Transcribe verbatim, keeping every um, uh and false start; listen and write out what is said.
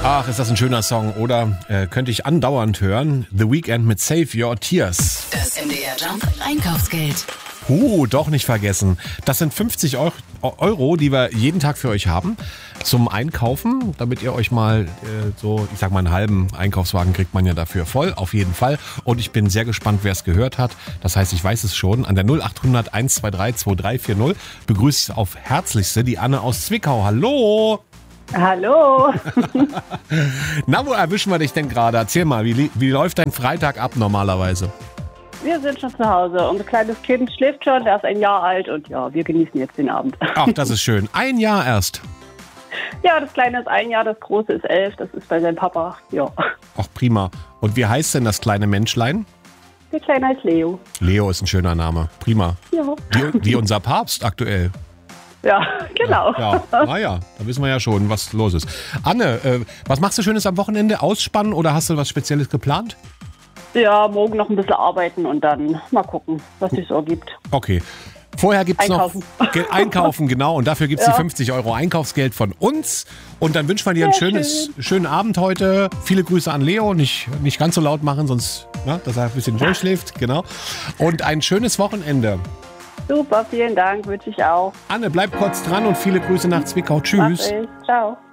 Ach, ist das ein schöner Song, oder? Äh, könnte ich andauernd hören. The Weeknd mit Save Your Tears. Das M D R Jump Einkaufsgeld. Huh, doch nicht vergessen. Das sind fünfzig Euro, die wir jeden Tag für euch haben zum Einkaufen, damit ihr euch mal äh, so, ich sag mal, einen halben Einkaufswagen kriegt man ja dafür voll, auf jeden Fall. Und ich bin sehr gespannt, wer es gehört hat. Das heißt, ich weiß es schon. An der null acht hundert eins zwei drei zwei drei vier null begrüße ich auf Herzlichste die Anne aus Zwickau. Hallo! Hallo! Na, wo erwischen wir dich denn gerade? Erzähl mal, wie, wie läuft dein Freitag ab normalerweise? Wir sind schon zu Hause. Unser kleines Kind schläft schon, der ist ein Jahr alt und ja, wir genießen jetzt den Abend. Ach, das ist schön. Ein Jahr erst. Ja, das Kleine ist ein Jahr, das Große ist elf, das ist bei seinem Papa, ja. Ach, prima. Und wie heißt denn das kleine Menschlein? Der Kleine heißt Leo. Leo ist ein schöner Name. Prima. Ja. Wie, wie unser Papst aktuell. Ja, genau. Ja, naja, da wissen wir ja schon, was los ist. Anne, äh, was machst du Schönes am Wochenende? Ausspannen oder hast du was Spezielles geplant? Ja, morgen noch ein bisschen arbeiten und dann mal gucken, was sich so ergibt. Okay. Vorher gibt es noch Ge- Einkaufen, genau. Und dafür gibt es Ja. die fünfzig Euro Einkaufsgeld von uns. Und dann wünschen wir dir einen Sehr schönes, schönen Abend heute. Viele Grüße an Leo. Nicht, nicht ganz so laut machen, sonst, na, dass er ein bisschen durchschläft. Genau. Und ein schönes Wochenende. Super, vielen Dank, wünsche ich auch. Anne, bleib kurz dran und viele Grüße nach Zwickau. Tschüss. Mach ich. Ciao.